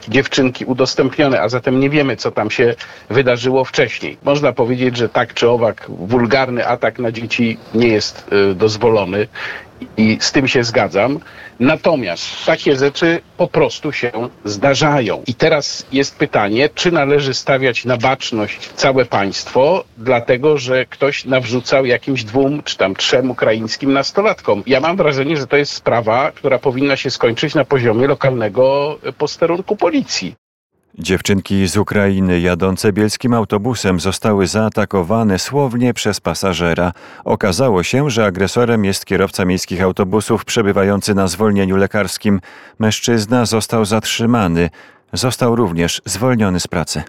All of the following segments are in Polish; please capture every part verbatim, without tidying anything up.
dziewczynki udostępnione, a zatem nie wiemy, co tam się wydarzyło wcześniej. Można powiedzieć, że tak czy owak wulgarny atak na dzieci nie jest y, dozwolony i z tym się zgadzam. Natomiast takie rzeczy po prostu się zdarzają. I teraz jest pytanie, czy należy stawiać na baczność całe państwo, dlatego że ktoś nawrzucał jakimś dwóm czy tam trzem ukraińskim nastolatkom. Ja mam wrażenie, że to jest sprawa, która powinna się skończyć na poziomie lokalnego posterunku policji. Dziewczynki z Ukrainy jadące bielskim autobusem zostały zaatakowane słownie przez pasażera. Okazało się, że agresorem jest kierowca miejskich autobusów przebywający na zwolnieniu lekarskim. Mężczyzna został zatrzymany. Został również zwolniony z pracy.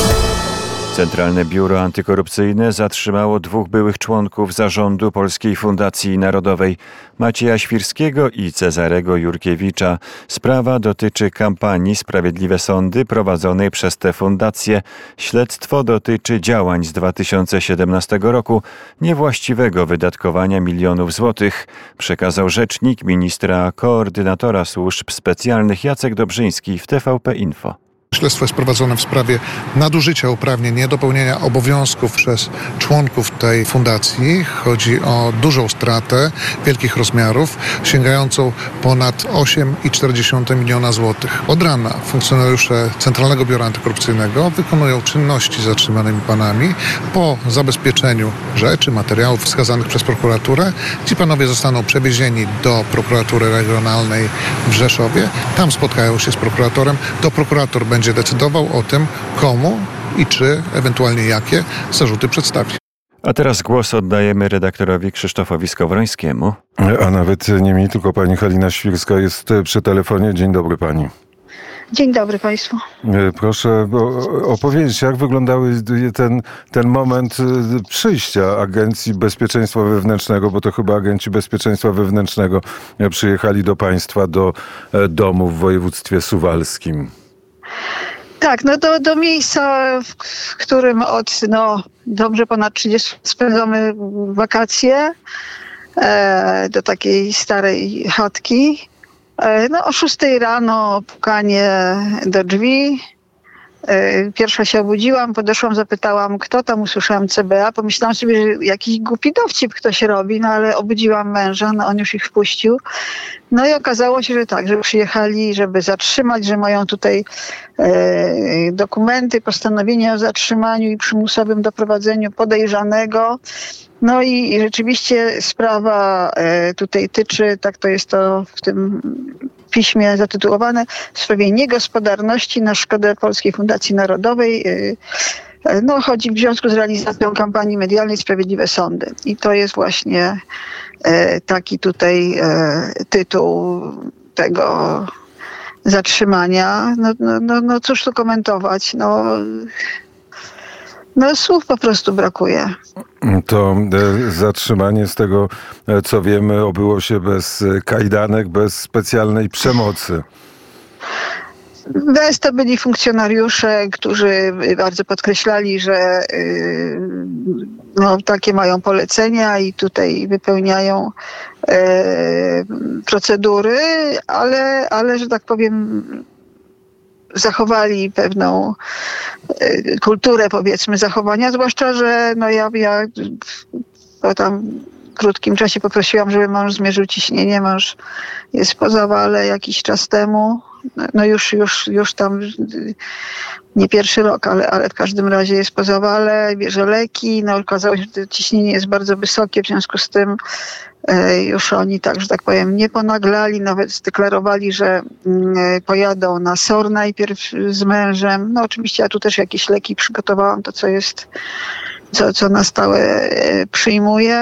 Centralne Biuro Antykorupcyjne zatrzymało dwóch byłych członków zarządu Polskiej Fundacji Narodowej, Macieja Świrskiego i Cezarego Jurkiewicza. Sprawa dotyczy kampanii Sprawiedliwe Sądy prowadzonej przez tę fundację. Śledztwo dotyczy działań z dwa tysiące siedemnastego roku, niewłaściwego wydatkowania milionów złotych, przekazał rzecznik ministra koordynatora służb specjalnych Jacek Dobrzyński w T V P Info. Śledztwo jest prowadzone w sprawie nadużycia uprawnień, niedopełnienia obowiązków przez członków tej fundacji. Chodzi o dużą stratę wielkich rozmiarów, sięgającą ponad osiem przecinek cztery miliona złotych. Od rana funkcjonariusze Centralnego Biura Antykorupcyjnego wykonują czynności z zatrzymanymi panami. Po zabezpieczeniu rzeczy, materiałów wskazanych przez prokuraturę, ci panowie zostaną przewiezieni do prokuratury regionalnej w Rzeszowie. Tam spotkają się z prokuratorem. To prokurator będzie będzie decydował o tym, komu i czy, ewentualnie jakie zarzuty przedstawi. A teraz głos oddajemy redaktorowi Krzysztofowi Skowrońskiemu. A nawet nie mi, tylko pani Halina Świrska jest przy telefonie. Dzień dobry pani. Dzień dobry państwu. Proszę opowiedzieć, jak wyglądały ten, ten moment przyjścia Agencji Bezpieczeństwa Wewnętrznego, bo to chyba agenci bezpieczeństwa wewnętrznego przyjechali do państwa, do domu w województwie suwalskim. Tak, no do, do miejsca, w którym od no, dobrze ponad trzydziestu lat spędzamy wakacje, e, do takiej starej chatki. E, no o szóstej rano pukanie do drzwi. E, pierwsza się obudziłam, podeszłam, zapytałam, kto tam, usłyszałam C B A. Pomyślałam sobie, że jakiś głupi dowcip ktoś robi, no ale obudziłam męża, no on już ich wpuścił. No i okazało się, że tak, że przyjechali, żeby zatrzymać, że mają tutaj e, dokumenty, postanowienia o zatrzymaniu i przymusowym doprowadzeniu podejrzanego. No i, i rzeczywiście sprawa e, tutaj tyczy, tak to jest to w tym piśmie zatytułowane, w sprawie niegospodarności na szkodę Polskiej Fundacji Narodowej. E, no chodzi w związku z realizacją kampanii medialnej Sprawiedliwe Sądy. I to jest właśnie e, taki tutaj e, tytuł tego zatrzymania. No, no, no, no cóż tu komentować, no... No słów po prostu brakuje. To e, zatrzymanie, z tego e, co wiemy, obyło się bez kajdanek, bez specjalnej przemocy. Bez to byli funkcjonariusze, którzy bardzo podkreślali, że y, no, takie mają polecenia i tutaj wypełniają y, procedury, ale, ale że tak powiem zachowali pewną y, kulturę, powiedzmy, zachowania, zwłaszcza, że no ja, ja po tam krótkim czasie poprosiłam, żeby mąż zmierzył ciśnienie. Mąż jest po zawale jakiś czas temu. No już, już, już tam nie pierwszy rok, ale, ale w każdym razie jest po zawale, bierze leki. No okazało się, że to ciśnienie jest bardzo wysokie, w związku z tym już oni, tak, że tak powiem, nie ponaglali, nawet zdeklarowali, że pojadą na S O R najpierw z mężem. No oczywiście ja tu też jakieś leki przygotowałam, to co jest, co, co na stałe przyjmuję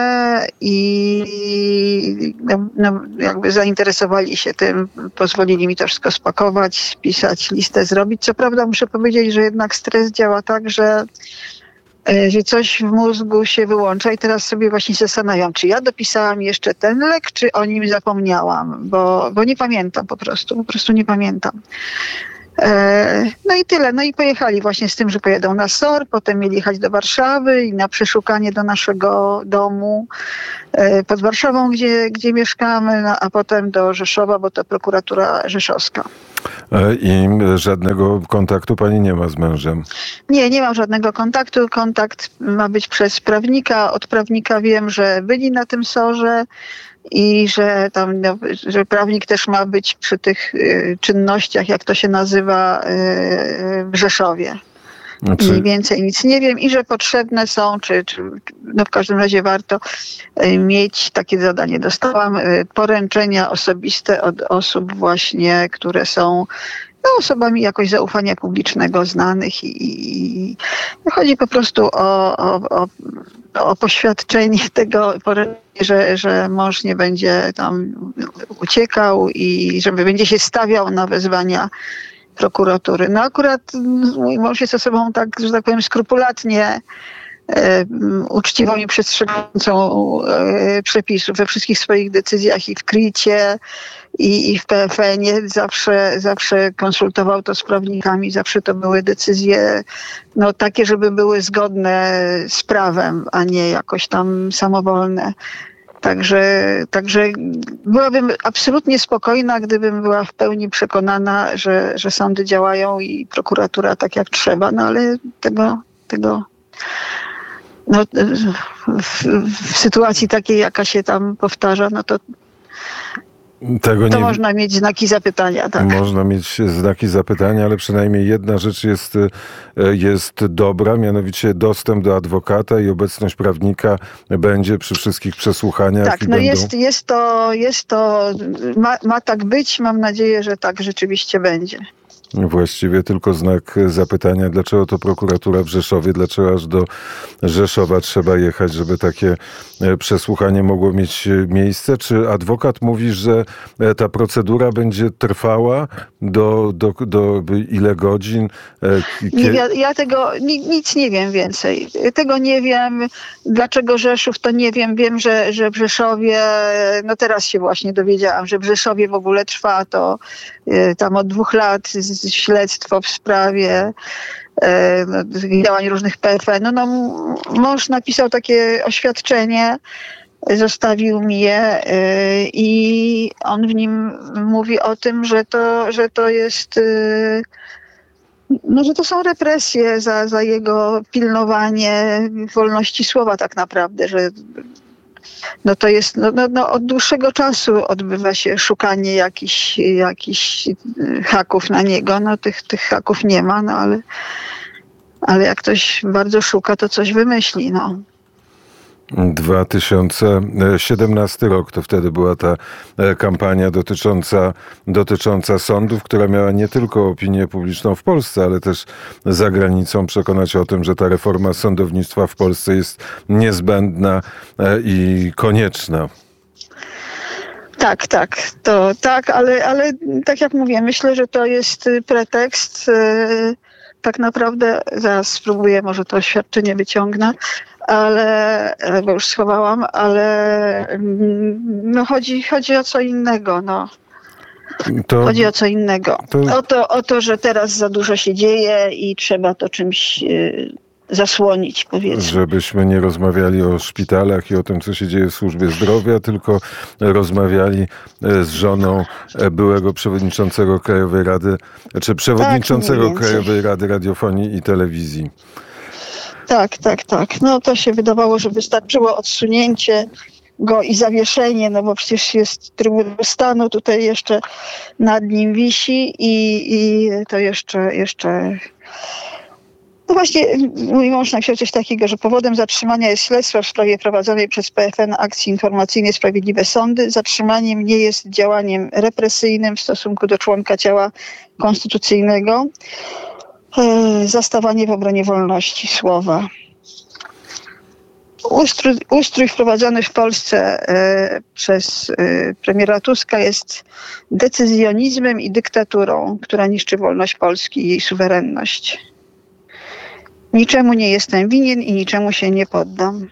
i no, no, jakby zainteresowali się tym, pozwolili mi to wszystko spakować, spisać listę, zrobić. Co prawda muszę powiedzieć, że jednak stres działa tak, że że coś w mózgu się wyłącza i teraz sobie właśnie zastanawiam, czy ja dopisałam jeszcze ten lek, czy o nim zapomniałam, bo, bo nie pamiętam po prostu, po prostu nie pamiętam. E, no i tyle, no i pojechali właśnie z tym, że pojedą na S O R, potem mieli jechać do Warszawy i na przeszukanie do naszego domu e, pod Warszawą, gdzie, gdzie mieszkamy, no, a potem do Rzeszowa, bo to prokuratura rzeszowska. I żadnego kontaktu pani nie ma z mężem? Nie, nie mam żadnego kontaktu. Kontakt ma być przez prawnika. Od prawnika wiem, że byli na tym sorze i że tam, no, że prawnik też ma być przy tych y, czynnościach, jak to się nazywa, y, w Rzeszowie. Czy... Mniej więcej nic nie wiem i że potrzebne są, czy, czy no w każdym razie warto mieć takie zadanie. Dostałam poręczenia osobiste od osób właśnie, które są no, osobami jakoś zaufania publicznego, znanych i, i chodzi po prostu o, o, o, o poświadczenie tego, że, że mąż nie będzie tam uciekał i żeby będzie się stawiał na wezwania prokuratury. No akurat mój mąż jest osobą tak, że tak powiem, skrupulatnie e, uczciwą i przestrzegającą e, przepisów we wszystkich swoich decyzjach i w KRIT-cie i, i w P F N-ie. Zawsze, zawsze konsultował to z prawnikami, zawsze to były decyzje no, takie, żeby były zgodne z prawem, a nie jakoś tam samowolne. Także, także byłabym absolutnie spokojna, gdybym była w pełni przekonana, że, że sądy działają i prokuratura tak jak trzeba, no ale tego, tego no, w, w sytuacji takiej, jaka się tam powtarza, no to Tego to nie... można mieć znaki zapytania. Tak. Można mieć znaki zapytania, ale przynajmniej jedna rzecz jest, jest dobra, mianowicie dostęp do adwokata i obecność prawnika będzie przy wszystkich przesłuchaniach. Tak, no będą... jest, jest to, jest to ma, ma tak być. Mam nadzieję, że tak rzeczywiście będzie. Właściwie tylko znak zapytania, dlaczego to prokuratura w Rzeszowie, dlaczego aż do Rzeszowa trzeba jechać, żeby takie przesłuchanie mogło mieć miejsce? Czy adwokat mówi, że ta procedura będzie trwała do, do, do ile godzin? Nie, ja, ja tego nic nie wiem więcej. Tego nie wiem. Dlaczego Rzeszów, to nie wiem. Wiem, że, że w Rzeszowie, no teraz się właśnie dowiedziałam, że w Rzeszowie w ogóle trwa to tam od dwóch lat śledztwo w sprawie e, no, działań różnych P F N. No, no, mąż napisał takie oświadczenie, zostawił mi je e, i on w nim mówi o tym, że to, że to jest e, no, że to są represje za, za jego pilnowanie wolności słowa tak naprawdę, że no to jest, no, no, no od dłuższego czasu odbywa się szukanie jakichś, jakichś haków na niego. No tych, tych haków nie ma, no ale, ale jak ktoś bardzo szuka, to coś wymyśli, no. dwa tysiące siedemnasty rok, to wtedy była ta kampania dotycząca, dotycząca sądów, która miała nie tylko opinię publiczną w Polsce, ale też za granicą przekonać o tym, że ta reforma sądownictwa w Polsce jest niezbędna i konieczna. Tak, tak, to tak, ale, ale tak jak mówię, myślę, że to jest pretekst. Tak naprawdę, zaraz spróbuję, może to oświadczenie wyciągnę, ale, bo już schowałam, ale no chodzi, chodzi o co innego, no. To, chodzi o co innego. To... O, to, o to, że teraz za dużo się dzieje i trzeba to czymś y, zasłonić, powiedzmy. Żebyśmy nie rozmawiali o szpitalach i o tym, co się dzieje w służbie zdrowia, tylko rozmawiali z żoną byłego przewodniczącego Krajowej Rady, czy przewodniczącego tak, Krajowej Rady Radiofonii i Telewizji. Tak, tak, tak. No to się wydawało, że wystarczyło odsunięcie go i zawieszenie, no bo przecież jest Trybunał Stanu, tutaj jeszcze nad nim wisi i, i to jeszcze, jeszcze... No właśnie mój mąż napisał coś takiego, że powodem zatrzymania jest śledztwo w sprawie prowadzonej przez P F N akcji informacyjnej Sprawiedliwe Sądy. Zatrzymaniem nie jest działaniem represyjnym w stosunku do członka ciała konstytucyjnego. Zastawanie w obronie wolności słowa. Ustrój, ustrój wprowadzony w Polsce e, przez e, premiera Tuska jest decyzjonizmem i dyktaturą, która niszczy wolność Polski i jej suwerenność. Niczemu nie jestem winien i niczemu się nie poddam.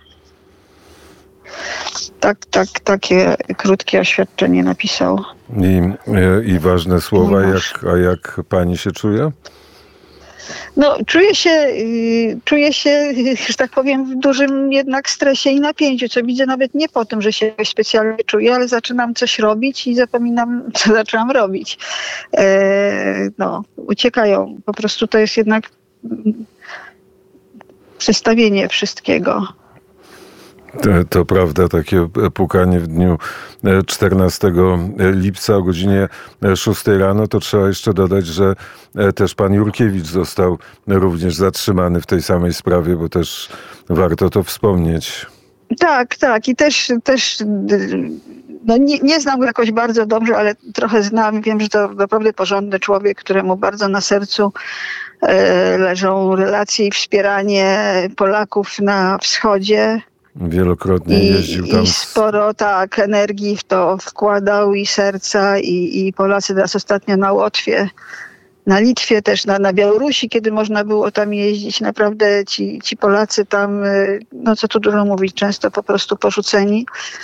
Tak, tak, takie krótkie oświadczenie napisał. I, i ważne słowa, jak, a jak pani się czuje? No, czuję się, y, czuję się, że tak powiem, w dużym jednak stresie i napięciu, co widzę nawet nie po tym, że się specjalnie czuję, ale zaczynam coś robić i zapominam, co zaczęłam robić. E, no, uciekają. Po prostu to jest jednak mm, przestawienie wszystkiego. To, to prawda, takie pukanie w dniu czternastego lipca o godzinie szóstej rano, to trzeba jeszcze dodać, że też pan Jurkiewicz został również zatrzymany w tej samej sprawie, bo też warto to wspomnieć. Tak, tak. I też, też no nie, nie znam go jakoś bardzo dobrze, ale trochę znam. Wiem, że to naprawdę porządny człowiek, któremu bardzo na sercu e, leżą relacje i wspieranie Polaków na wschodzie. Wielokrotnie jeździł tam. I sporo tak energii w to wkładał i serca i, i Polacy teraz ostatnio na Łotwie, na Litwie też, na, na Białorusi, kiedy można było tam jeździć. Naprawdę ci, ci Polacy tam, no co tu dużo mówić, często po prostu porzuceni.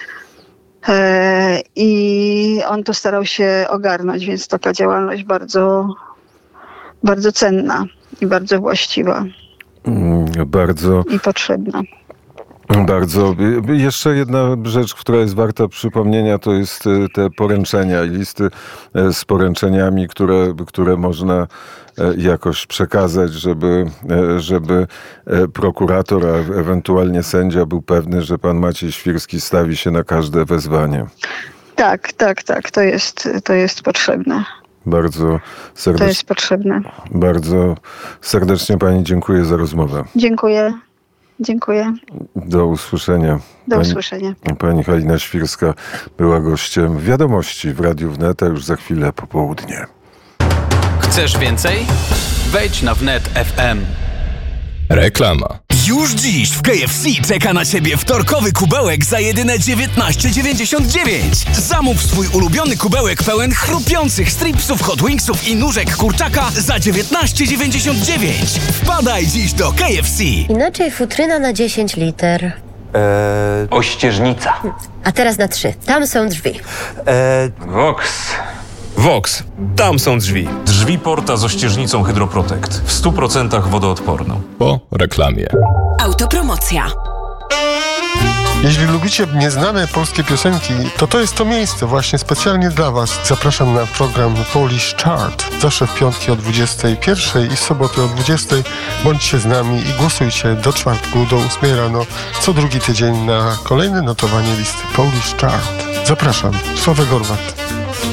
E, I on to starał się ogarnąć, więc taka działalność bardzo, bardzo cenna i bardzo właściwa. Mm, bardzo. I potrzebna. Bardzo. Jeszcze jedna rzecz, która jest warta przypomnienia, to jest te poręczenia i listy z poręczeniami, które, które można jakoś przekazać, żeby, żeby prokurator, a ewentualnie sędzia był pewny, że pan Maciej Świrski stawi się na każde wezwanie. Tak, tak, tak. To jest, to jest potrzebne. Bardzo serdecznie. To jest potrzebne. Bardzo serdecznie pani dziękuję za rozmowę. Dziękuję. Dziękuję. Do usłyszenia. Do pani, usłyszenia. Pani Halina Świrska była gościem Wiadomości w Radiu Wnet, a już za chwilę popołudnie. Chcesz więcej? Wejdź na wnet kropka f m. Reklama. Już dziś w K F C czeka na Ciebie wtorkowy kubełek za jedyne dziewiętnaście dziewięćdziesiąt dziewięć. Zamów swój ulubiony kubełek pełen chrupiących stripsów, hot wingsów i nóżek kurczaka za dziewiętnaście dziewięćdziesiąt dziewięć. Wpadaj dziś do K F C. Inaczej futryna na dziesięć liter. Eee, ościeżnica. A teraz na trzy. Tam są drzwi. Eee, Vox. Vox. Tam są drzwi. Drzwi Porta z ościeżnicą Hydroprotect. W stu procentach wodoodporną. Po reklamie. Autopromocja. Jeśli lubicie nieznane polskie piosenki, to to jest to miejsce właśnie specjalnie dla Was. Zapraszam na program Polish Chart. Zawsze w piątki o dwudziestej pierwszej i w soboty o dwudziestej. Bądźcie z nami i głosujcie do czwartku do ósmej rano co drugi tydzień na kolejne notowanie listy Polish Chart. Zapraszam. Sławek Gorwat.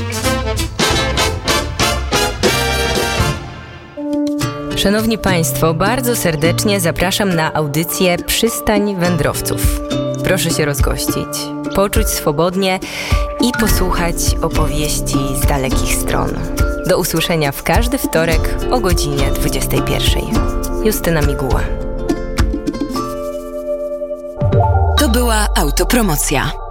Szanowni Państwo, bardzo serdecznie zapraszam na audycję Przystań Wędrowców. Proszę się rozgościć, poczuć swobodnie i posłuchać opowieści z dalekich stron. Do usłyszenia w każdy wtorek o godzinie dwudziestej pierwszej. Justyna Miguła. To była autopromocja.